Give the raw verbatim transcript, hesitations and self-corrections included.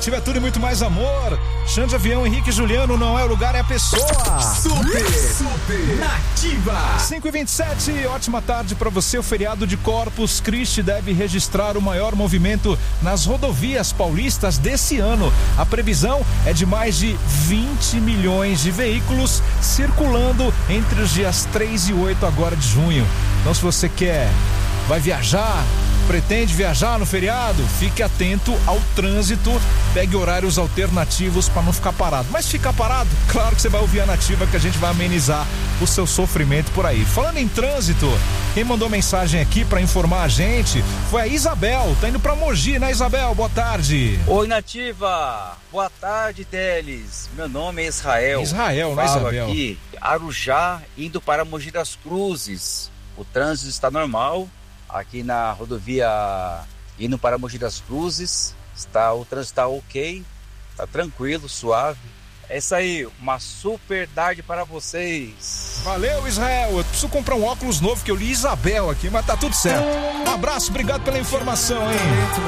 Nativa é tudo e muito mais amor. Xande Avião, Henrique e Juliano, não é o lugar, é a pessoa. Super, super Nativa. cinco e vinte e sete, ótima tarde pra você. O feriado de Corpus Christi deve registrar o maior movimento nas rodovias paulistas desse ano. A previsão é de mais de vinte milhões de veículos circulando entre os dias três e oito agora de junho. Então, se você quer, vai viajar, pretende viajar no feriado, fique atento ao trânsito, pegue horários alternativos para não ficar parado. Mas ficar parado, claro que você vai ouvir a Nativa, que a gente vai amenizar o seu sofrimento por aí. Falando em trânsito, quem mandou mensagem aqui para informar a gente foi a Isabel, tá indo para Mogi, né, Isabel? Boa tarde. Oi, Nativa, boa tarde, Teles. Meu nome é Israel. Israel, né, Falo Isabel? aqui, Arujá, indo para Mogi das Cruzes. O trânsito está normal. Aqui na rodovia indo para Mogi das Cruzes, está, o trânsito está ok, está tranquilo, suave. É isso aí, uma super tarde para vocês. Valeu, Israel. Eu preciso comprar um óculos novo, que eu li Isabel aqui, mas tá tudo certo. Um abraço, obrigado pela informação, hein?